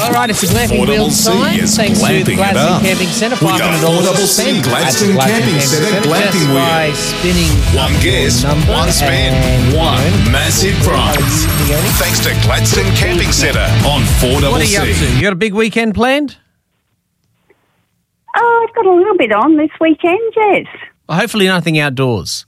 All right, it's a glamping wheel 4CC time. is Thanks to the glamping it Gladstone up. Camping Centre. We got $500 to 4CC spend Gladstone Camping Centre glamping just wheel. by spinning One guess, number one spin, and one massive prize. Thanks to Gladstone Camping Centre on 4CC. What are you up to? You got a big weekend planned? Oh, I've got a little bit on this weekend, yes. Well, hopefully nothing outdoors.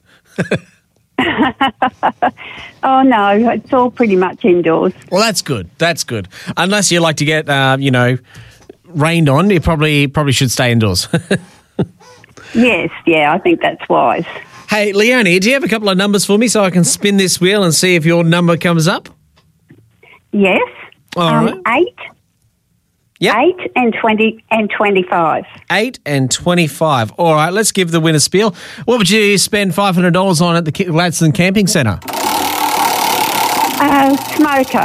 Oh, no, it's all pretty much indoors. Well, that's good. That's good. Unless you like to get, rained on, you probably should stay indoors. Yes, yeah, I think that's wise. Hey, Leonie, do you have a couple of numbers for me so I can spin this wheel and see if your number comes up? Yes. All right. 8. Yep. 8 and 20 and 25. 8 and 25. All right, let's give the winner spiel. What would you spend $500 on at the Gladstone Camping Centre? Smoker.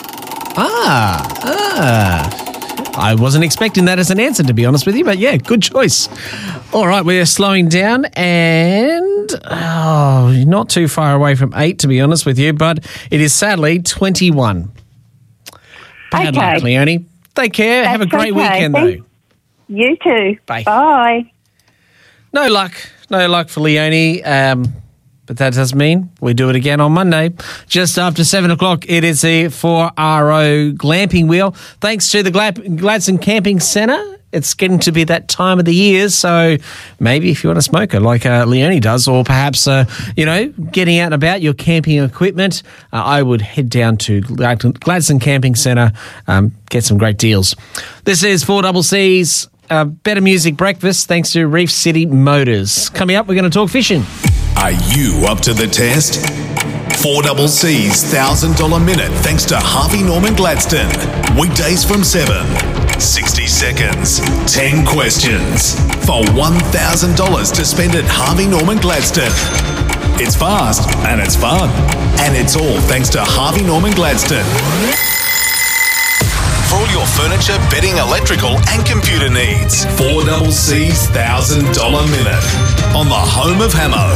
I wasn't expecting that as an answer, to be honest with you, but yeah, good choice. All right, we're slowing down and not too far away from 8, to be honest with you, but it is sadly 21. Bad luck, Leonie. Take care. Have a great weekend, though. You too. Bye. Bye. No luck for Leonie. But that does mean we do it again on Monday. Just after 7 o'clock, it is the 4RO glamping wheel. Thanks to the Gladstone Camping Centre. It's getting to be that time of the year, so maybe if you want a smoker like Leonie does, or perhaps, getting out and about your camping equipment, I would head down to Gladstone Camping Centre, get some great deals. This is 4CC's Better Music Breakfast, thanks to Reef City Motors. Coming up, we're going to talk fishing. Are you up to the test? 4CC's $1,000 minute thanks to Harvey Norman Gladstone. Weekdays from 7. 60 seconds, 10 questions for $1,000 to spend at Harvey Norman Gladstone. It's fast and it's fun. And it's all thanks to Harvey Norman Gladstone. For all your furniture, bedding, electrical and computer needs. 4CC's $1,000 minute on the home of Hamo.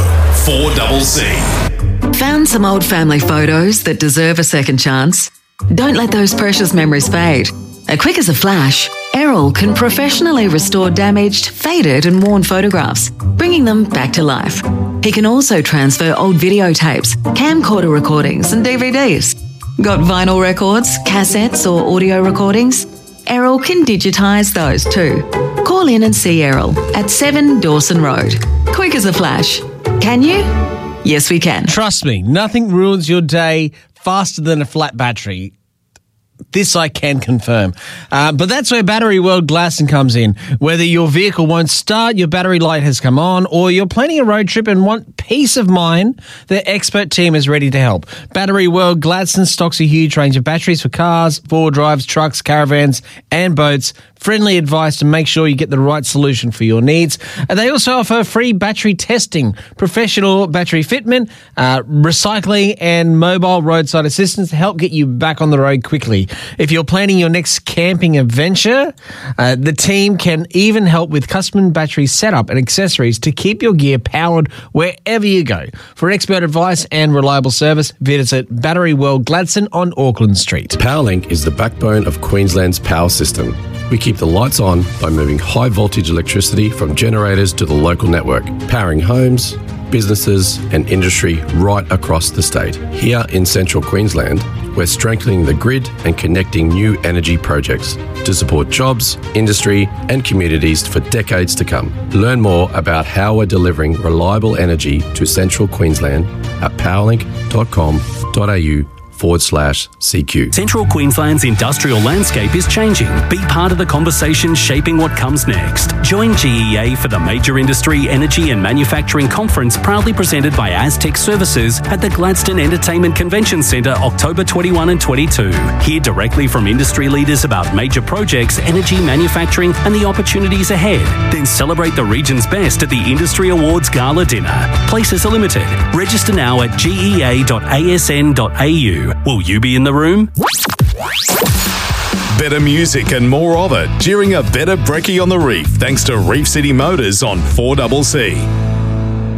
4CC. Found some old family photos that deserve a second chance? Don't let those precious memories fade. Quick as a flash, Errol can professionally restore damaged, faded and worn photographs, bringing them back to life. He can also transfer old videotapes, camcorder recordings and DVDs. Got vinyl records, cassettes or audio recordings? Errol can digitise those too. Call in and see Errol at 7 Dawson Road. Quick as a flash. Can you? Yes, we can. Trust me, nothing ruins your day faster than a flat battery. This I can confirm. But that's where Battery World Gladstone comes in. Whether your vehicle won't start, your battery light has come on, or you're planning a road trip and want peace of mind, their expert team is ready to help. Battery World Gladstone stocks a huge range of batteries for cars, four-wheel drives, trucks, caravans, and boats. Friendly advice to make sure you get the right solution for your needs. They also offer free battery testing, professional battery fitment, recycling, and mobile roadside assistance to help get you back on the road quickly. If you're planning your next camping adventure, the team can even help with custom battery setup and accessories to keep your gear powered wherever you go. For expert advice and reliable service, visit Battery World Gladstone on Auckland Street. Powerlink is the backbone of Queensland's power system. We keep the lights on by moving high voltage electricity from generators to the local network, powering homes, businesses and industry right across the state. Here in central Queensland, we're strengthening the grid and connecting new energy projects to support jobs, industry and communities for decades to come. Learn more about how we're delivering reliable energy to central Queensland at powerlink.com.au/CQ. Central Queensland's industrial landscape is changing. Be part of the conversation shaping what comes next. Join GEA for the Major Industry, Energy and Manufacturing Conference, proudly presented by Aztec Services at the Gladstone Entertainment Convention Centre, October 21 and 22. Hear directly from industry leaders about major projects, energy, manufacturing and the opportunities ahead. Then celebrate the region's best at the Industry Awards Gala Dinner. Places are limited. Register now at gea.asn.au. Will you be in the room? Better music and more of it during a better brekkie on the reef thanks to Reef City Motors on 4CC.